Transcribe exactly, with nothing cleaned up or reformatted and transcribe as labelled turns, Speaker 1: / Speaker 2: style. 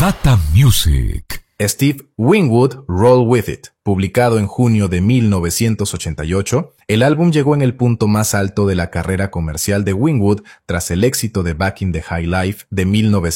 Speaker 1: Data Music.
Speaker 2: Steve Winwood, Roll With It. Publicado en junio de mil novecientos ochenta y ocho, el álbum llegó en el punto más alto de la carrera comercial de Winwood tras el éxito de Back in the High Life de mil novecientos